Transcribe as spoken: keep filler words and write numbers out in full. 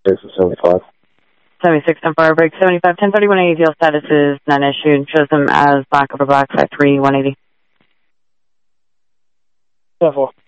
This is seventy-five. seventy-six, ten four, break seventy-five, ten thirty-one eighty, deal status is non-issued, shows them as black over black, five three, one eighty. ten four.